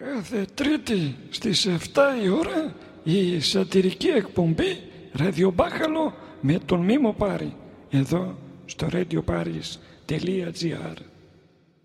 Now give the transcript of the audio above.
Κάθε Τρίτη στις 7 η ώρα η σατυρική εκπομπή Ραδιομπάχαλο με τον Μίμο Πάρη, εδώ στο radioparis.gr.